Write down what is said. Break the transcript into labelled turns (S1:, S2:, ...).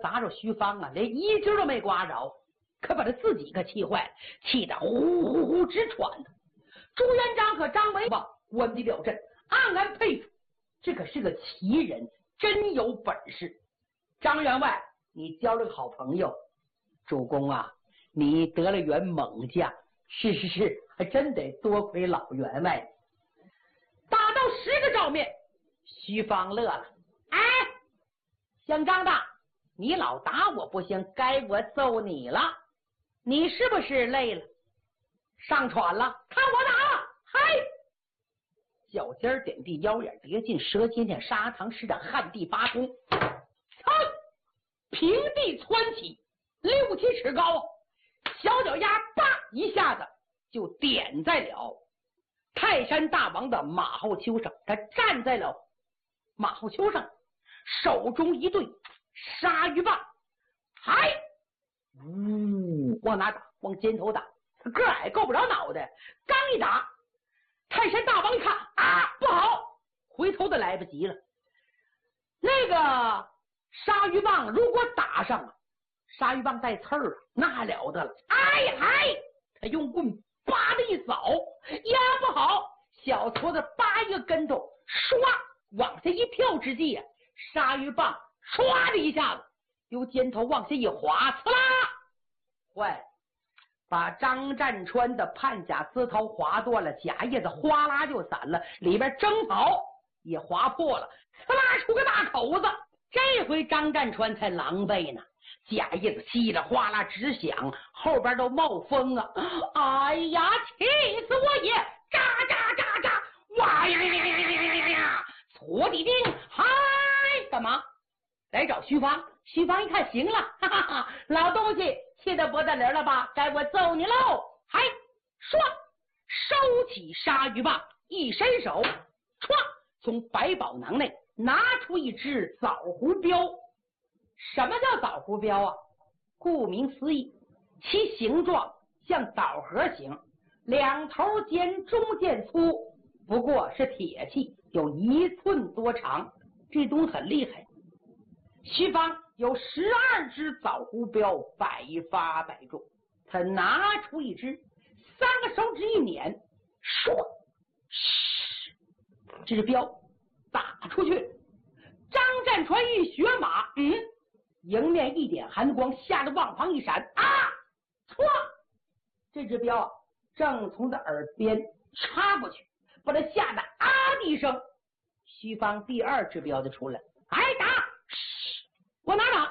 S1: 砸着徐芳啊，连一只都没刮着，可把他自己可气坏了，气得呼呼呼直喘呢。朱元璋和张维旺关闭了阵，暗暗佩服，这可是个奇人，真有本事。张员外，你交了个好朋友。主公啊，你得了员猛将。是，还真得多亏老员外。打到10个照面，徐芳乐了。哎，姓张的，你老打我不行，该我揍你了。你是不是累了？上船了？看我打！嗨！脚尖点地，腰眼叠进，舌尖像砂糖似的旱地拔葱，平地窜起6、7尺高，小脚丫叭一下子就点在了泰山大王的马后丘上。他站在了马后丘上，手中一对鲨鱼棒，嗨，往哪打？往肩头打。他个矮够不着脑袋，刚一打，泰山大王一看啊，不好，回头都来不及了。那个鲨鱼棒如果打上了，鲨鱼棒带刺儿，那了得了！哎嗨，他用棍叭的一扫，呀不好，小矬子叭一个跟头，唰往下一跳之际啊，鲨鱼棒唰的一下子由肩头往下一滑，呲啦，坏，把张占川的判甲丝头划断了，甲叶子哗啦就散了，里边征袍也划破了，呲啦出个大口子。这回张占川才狼狈呢，甲叶子稀里哗啦直响，后边都冒风啊！哎呀，气死我也！喳喳喳喳，哇呀呀呀呀呀呀呀呀！搓地钉，嗨，干嘛？来找徐芳。徐芳一看，行了，哈哈哈，老东西气得不得了了吧？该我揍你喽！嗨，唰，收起鲨鱼棒，一伸手，唰，从百宝囊内拿出一只枣核镖。什么叫枣核镖啊？顾名思义，其形状像枣核形，两头尖，中间粗，不过是铁器，有1寸多长。这东西很厉害。徐芳有12只枣核镖，百发百中。他拿出一只，3个手指一捻，唰，这只镖打出去。张占川一学马，迎面一点寒光，吓得往旁一闪，啊！唰，这只镖正从他耳边插过去，把他吓得啊的一声。徐芳第2只镖就出来，哎，打！